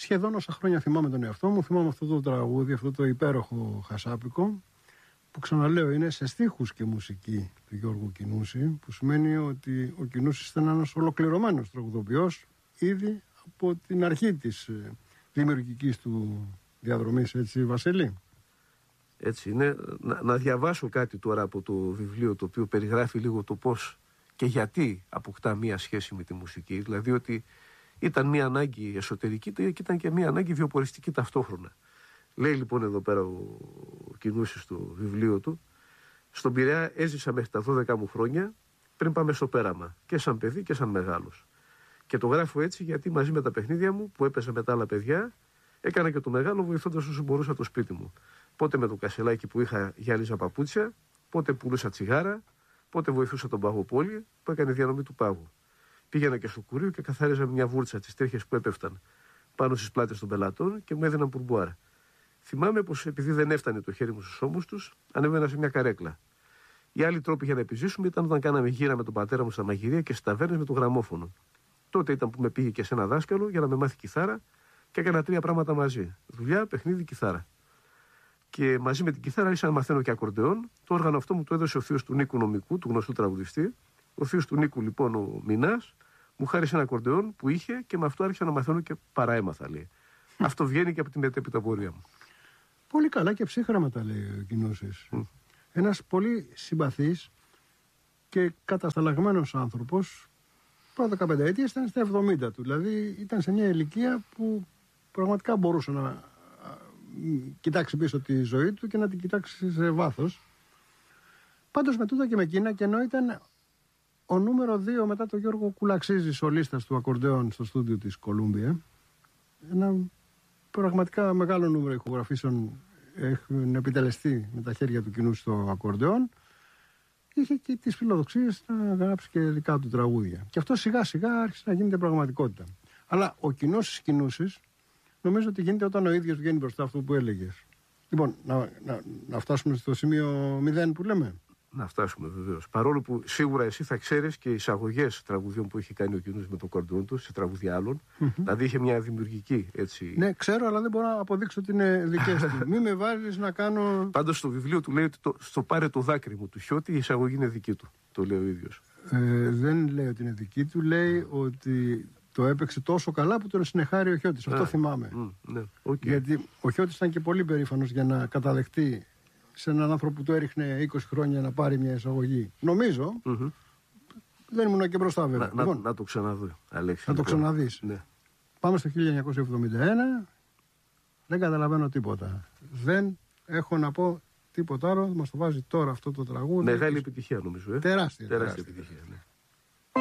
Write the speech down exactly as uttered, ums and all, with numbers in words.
σχεδόν όσα χρόνια θυμάμαι τον εαυτό μου, θυμάμαι αυτό το τραγούδι, αυτό το υπέροχο χασάπικο, που ξαναλέω είναι σε στίχους και μουσική του Γιώργου Κινούση, που σημαίνει ότι ο Κινούσης ήταν ένας ολοκληρωμένος τραγουδοποιός ήδη από την αρχή της δημιουργικής του διαδρομής, έτσι Βασίλη? Έτσι είναι. Να, να διαβάσω κάτι τώρα από το βιβλίο, το οποίο περιγράφει λίγο το πώς και γιατί αποκτά μία σχέση με τη μουσική. Δηλαδή ότι ήταν μία ανάγκη εσωτερική και ήταν και μία ανάγκη βιοποριστική ταυτόχρονα. Λέει λοιπόν εδώ πέρα ο, ο Κινούσης στο βιβλίο του: στον Πειραιά έζησα μέχρι τα δώδεκα μου χρόνια πριν πάμε στο πέραμα, και σαν παιδί και σαν μεγάλος. Και το γράφω έτσι γιατί μαζί με τα παιχνίδια μου που έπαιζα με τα άλλα παιδιά, έκανα και το μεγάλο βοηθώντας όσο μπορούσα το σπίτι μου. Πότε με το κασελάκι που είχα γυάλιζα παπούτσια, πότε πουλούσα τσιγάρα, πότε βοηθούσα τον παγοπόλη που έκανε διανομή του πάγου. Πήγαινα και στο κουρίο και καθάριζα μια βούρτσα τις τρίχες που έπεφταν πάνω στις πλάτες των πελατών και μου έδιναν πουρμπουάρ. Θυμάμαι πως επειδή δεν έφτανε το χέρι μου στους ώμους τους, ανέβαινα σε μια καρέκλα. Οι άλλοι τρόποι για να επιζήσουμε ήταν όταν κάναμε γύρα με τον πατέρα μου στα μαγειρία και στις ταβέρνες με το γραμμόφωνο. Τότε ήταν που με πήγε και σε ένα δάσκαλο για να με μάθει κιθάρα και έκανα τρία πράγματα μαζί: δουλειά, παιχνίδι, κιθάρα. Και μαζί με την κιθάρα άρχισα να μαθαίνω και ακορντεόν. Το όργανο αυτό μου το έδωσε ο θείος του Νίκου Νομικού, του γνωστού τραγουδιστή. Ο θείος του Νίκου, λοιπόν, ο Μινάς, μου χάρισε ένα ακορντεόν που είχε και με αυτό άρχισα να μαθαίνω και παραέμαθα, λέει. Αυτό βγαίνει και από την μετέπειτα πορεία μου. Πολύ καλά και ψύχραμα τα λέει ο Κινούσης. Mm. Ένας πολύ συμπαθής και κατασταλαγμένος άνθρωπος. Πρώτα δεκαπέντε ετία ήταν στα εβδομήντα του. Δηλαδή ήταν σε μια ηλικία που πραγματικά μπορούσε να κοιτάξει πίσω τη ζωή του και να την κοιτάξει σε βάθος. Πάντως με τούτα και με εκείνα, και ενώ ήταν ο νούμερο δύο μετά τον Γιώργο Κουλαξίζη, σολίστας του ακορντεόν στο στούντιο της Κολούμπια, ένα πραγματικά μεγάλο νούμερο ηχογραφήσεων έχουν επιτελεστεί με τα χέρια του Κινούση στο ακορντεόν, είχε και τις φιλοδοξίες να γράψει και δικά του τραγούδια. Και αυτό σιγά σιγά άρχισε να γίνεται πραγματικότητα. Αλλά ο Κινούσης Κινούσης νομίζω ότι γίνεται όταν ο ίδιος βγαίνει μπροστά, αυτό που έλεγες. Λοιπόν, να, να, να φτάσουμε στο σημείο μηδέν που λέμε. Να φτάσουμε βεβαίως. Παρόλο που σίγουρα εσύ θα ξέρεις και εισαγωγές τραγουδιών που έχει κάνει ο Κινούσης με το κορντεόν του σε τραγουδιά άλλων. Mm-hmm. Δηλαδή είχε μια δημιουργική έτσι. Ναι, ξέρω, αλλά δεν μπορώ να αποδείξω ότι είναι δικές του. Μην με βάζεις να κάνω. Πάντως στο βιβλίο του λέει ότι το, στο πάρε το δάκρυ μου του Χιώτη η εισαγωγή είναι δική του. Το λέει ο ίδιος. Ε, δεν λέει ότι είναι δική του, λέει mm. ότι το έπαιξε τόσο καλά που τον συνεχάρει ο Χιώτης. Αυτό θυμάμαι. Mm, ναι, okay. Γιατί ο Χιώτης ήταν και πολύ περήφανος για να καταδεχτεί σε έναν άνθρωπο που του έριχνε είκοσι χρόνια να πάρει μια εισαγωγή. Νομίζω. Mm-hmm. Δεν ήμουν και μπροστά, βέβαια. Να, λοιπόν, να, να το ξαναδώ, Αλέξη. Να το λοιπόν. ξαναδείς. Ναι. Πάμε στο χίλια εννιακόσια εβδομήντα ένα. Δεν καταλαβαίνω τίποτα. Δεν έχω να πω τίποτα άλλο. Μας το βάζει τώρα αυτό το τραγούδι. Μεγάλη επιτυχία, νομίζω. Ε? Τεράστια. Τεράστια επιτυχία, ναι.